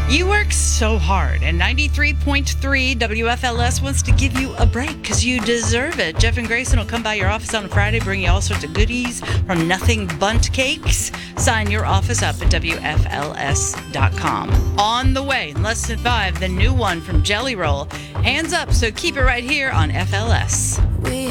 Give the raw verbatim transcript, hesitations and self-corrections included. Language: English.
You work so hard, and ninety-three point three W F L S wants to give you a break because you deserve it. Jeff and Grayson will come by your office on a Friday, bring you all sorts of goodies from Nothing Bundt Cakes. Sign your office up at W F L S dot com. On the way, in less than five, the new one from Jelly Roll. Hands up, so keep it right here on F L S.